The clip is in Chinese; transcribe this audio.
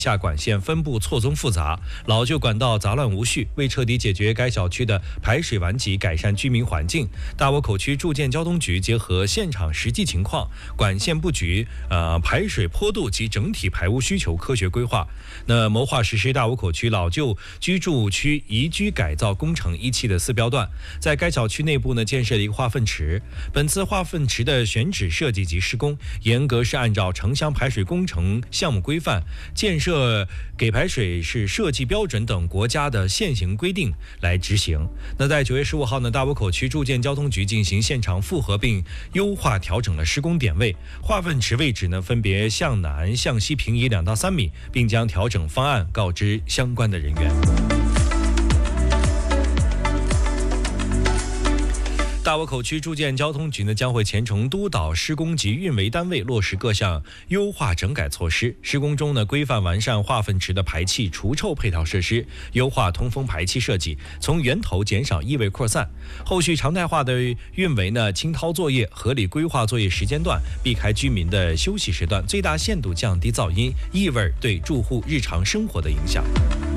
下管线分布错综复杂，老旧管道杂乱无序。为彻底解决该小区的排水顽疾，改善居民环境，大窝口区住建交通局结合现场实际情况、管线布局、排水坡度及整体排污需求科学规划，谋划实施大窝口区老旧居住区宜居改造工程一期的4标段，在该小区内部建设了一个化粪池。本次化粪池的选址设计及施工，严格是按照城乡排水工程项目规范、建设给排水是设计标准等国家的现行规定来执行。在9月15号大窝口区住建交通局进行现场复核并优化调整了施工点位，化粪池位置分别向南、向西平移2到3米，并将调整方案告知相关的人员。大窝口区住建交通局将会全程督导施工及运维单位落实各项优化整改措施。施工中规范完善化粪池的排气除臭配套设施，优化通风排气设计，从源头减少异味扩散。后续常态化的运维清掏作业，合理规划作业时间段，避开居民的休息时段，最大限度降低噪音、异味对住户日常生活的影响。